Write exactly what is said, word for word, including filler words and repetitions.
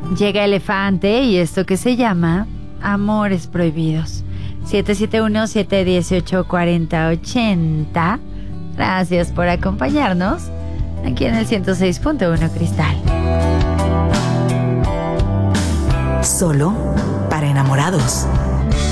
Llega Elefante y esto que se llama Amores Prohibidos. siete siete uno, siete uno ocho, cuatro cero ocho cero. Gracias por acompañarnos aquí en el ciento seis punto uno Cristal. Solo para enamorados.